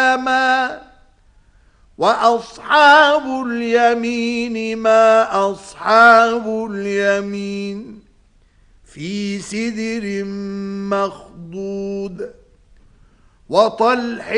سلاما وأصحاب اليمين ما أصحاب اليمين في سدر مخضود وطلح